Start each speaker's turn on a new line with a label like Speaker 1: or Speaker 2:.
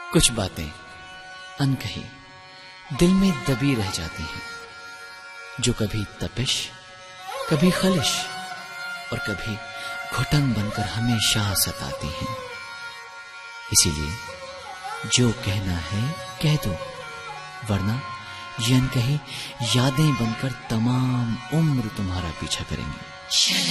Speaker 1: कुछ बातें अनकही दिल में दबी रह जाती हैं, जो कभी तपिश, कभी खलिश और कभी घुटन बनकर हमेशा सताती हैं। इसीलिए जो कहना है कह दो, वरना ये अनकही यादें बनकर तमाम उम्र तुम्हारा पीछा करेंगी।